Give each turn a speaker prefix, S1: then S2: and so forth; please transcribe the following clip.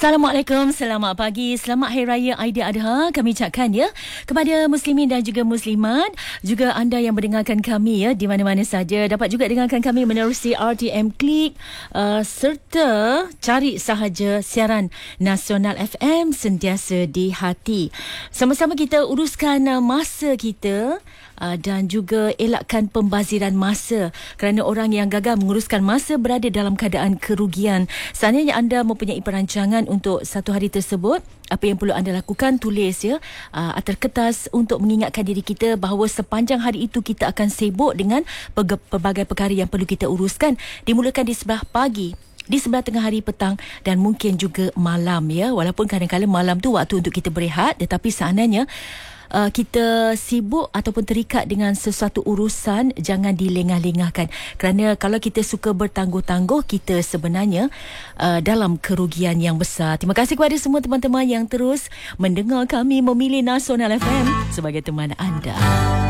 S1: Assalamualaikum, selamat pagi, selamat Hari Raya Aidiladha kami ucapkan ya kepada muslimin dan juga muslimat, juga anda yang mendengarkan kami ya di mana-mana saja. Dapat juga dengarkan kami menerusi RTM Klik serta cari sahaja siaran Nasional FM sentiasa di hati. Sama-sama kita uruskan masa kita dan juga elakkan pembaziran masa, kerana orang yang gagal menguruskan masa berada dalam keadaan kerugian. Seandainya anda mempunyai perancangan untuk satu hari tersebut, apa yang perlu anda lakukan, tulis ya atas kertas untuk mengingatkan diri kita bahawa sepanjang hari itu kita akan sibuk dengan pelbagai perkara yang perlu kita uruskan, dimulakan di sebelah pagi, di sebelah tengah hari, petang dan mungkin juga malam ya. Walaupun kadang-kadang malam tu waktu untuk kita berehat, tetapi seandainya kita sibuk ataupun terikat dengan sesuatu urusan, jangan dilengah-lengahkan, kerana kalau kita suka bertangguh-tangguh, kita sebenarnya dalam kerugian yang besar. Terima kasih kepada semua teman-teman yang terus mendengar kami, memilih Nasional FM sebagai teman anda.